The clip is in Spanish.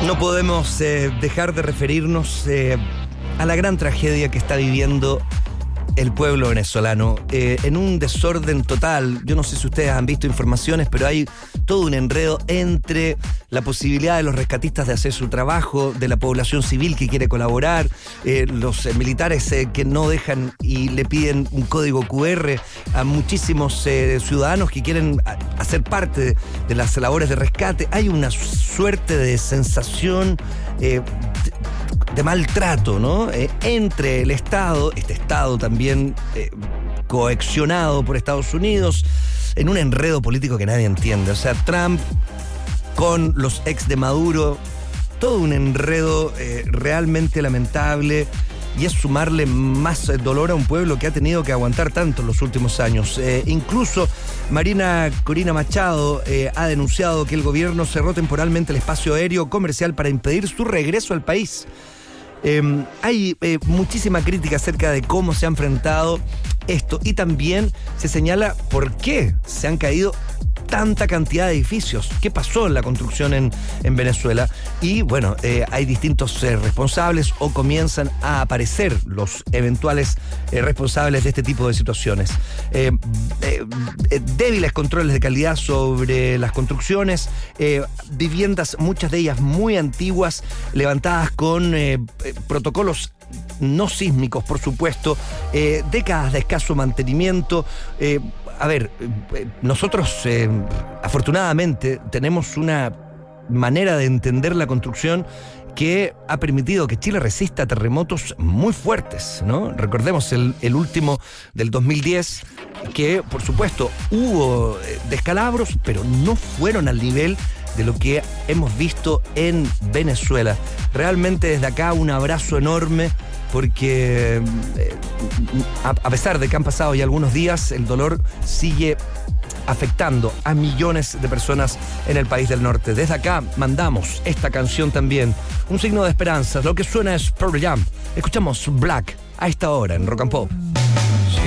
No podemos dejar de referirnos a la gran tragedia que está viviendo el pueblo venezolano, en un desorden total. Yo no sé si ustedes han visto informaciones, pero hay todo un enredo entre la posibilidad de los rescatistas de hacer su trabajo, de la población civil que quiere colaborar, los militares que no dejan y le piden un código QR a muchísimos ciudadanos que quieren hacer parte de las labores de rescate. Hay una suerte de sensación de maltrato, ¿no? Entre el Estado, este Estado también coaccionado por Estados Unidos, en un enredo político que nadie entiende. O sea, Trump con los ex de Maduro, todo un enredo realmente lamentable, y es sumarle más dolor a un pueblo que ha tenido que aguantar tanto en los últimos años. Incluso Marina Corina Machado ha denunciado que el gobierno cerró temporalmente el espacio aéreo comercial para impedir su regreso al país. Hay muchísima crítica acerca de cómo se ha enfrentado esto, y también se señala por qué se han caído tanta cantidad de edificios. ¿Qué pasó en la construcción en Venezuela? Y bueno, hay distintos responsables, o comienzan a aparecer los eventuales responsables de este tipo de situaciones. Débiles controles de calidad sobre las construcciones, viviendas, muchas de ellas muy antiguas, levantadas con protocolos no sísmicos, por supuesto, décadas de escaso mantenimiento. A ver, nosotros afortunadamente tenemos una manera de entender la construcción que ha permitido que Chile resista terremotos muy fuertes, ¿no? Recordemos el último del 2010, que por supuesto hubo descalabros, pero no fueron al nivel de lo que hemos visto en Venezuela. Realmente desde acá un abrazo enorme, porque a pesar de que han pasado ya algunos días, el dolor sigue afectando a millones de personas en el país del norte. Desde acá mandamos esta canción también, un signo de esperanza. Lo que suena es Pearl Jam. Escuchamos Black a esta hora en Rock and Pop.